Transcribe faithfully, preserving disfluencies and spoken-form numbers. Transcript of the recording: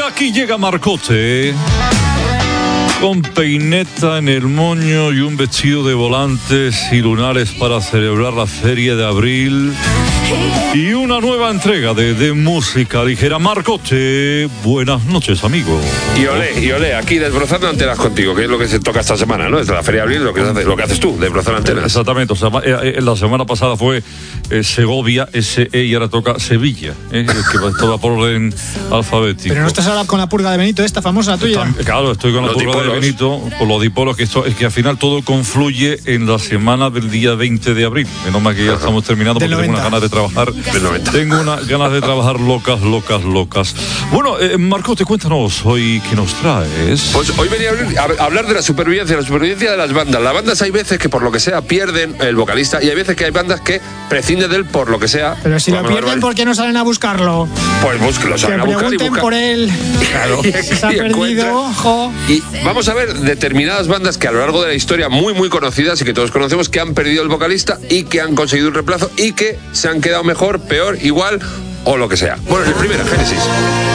aquí llega Marcote, con peineta en el moño y un vestido de volantes y lunares para celebrar la Feria de Abril y una nueva entrega de, de música ligera. Marcote, buenas noches, amigo. Y olé, y olé, aquí desbrozando antenas contigo, que es lo que se toca esta semana, ¿no? Desde la Feria de Abril, lo que haces, lo que haces tú, desbrozar antenas. Exactamente, o sea, eh, eh, la semana pasada fue eh, Segovia, S E, y ahora toca Sevilla, eh, que va toda por orden alfabético. Pero no estás ahora con la purga de Benito, esta famosa tuya. Tam- Claro, estoy con la Los purga dipolos. de Benito, por los dipolos, que esto es que al final todo confluye en la semana del día veinte de abril. Menos mal que ya estamos terminando, porque Del tengo unas noventa. ganas de trabajar. Del noventa. Tengo unas ganas de trabajar locas, locas, locas. Bueno, eh, Marcote, cuéntanos hoy qué nos traes. Pues hoy venía a hablar- a hablar de la supervivencia, la supervivencia de las bandas. Las bandas hay veces que por lo que sea pierden el vocalista y hay veces que hay bandas que prescinden de él por lo que sea. Pero si lo Vamos a ver, pierden, ¿por qué no salen a buscarlo? Pues búsquelo, Que salen a buscar y pregunten buscan. por él. Claro. Si se ha Y perdido, encuentran. ojo. Y vamos a ver determinadas bandas que a lo largo de la historia muy muy conocidas y que todos conocemos, que han perdido el vocalista y que han conseguido un reemplazo y que se han quedado mejor, peor, igual o lo que sea. Bueno, el primero, Génesis.